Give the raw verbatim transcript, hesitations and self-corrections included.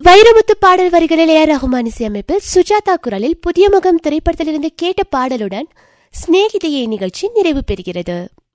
வைரமுத்து பாடல் வரிகளில் A R Rahman இசையமைப்பில் சுஜாதா குரலில் புதிய முகம் திரைப்படத்திலிருந்து கேட்ட பாடலுடன் சிநேகிதியை நிகழ்ச்சி நிறைவு பெறுகிறது.